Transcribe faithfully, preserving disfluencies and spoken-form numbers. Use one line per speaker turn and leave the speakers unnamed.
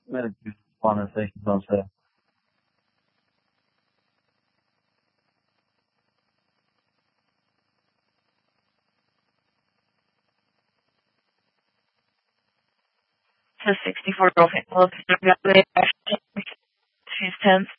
Medicare spawner stations on sale.
To sixty-four year old female, she's tense.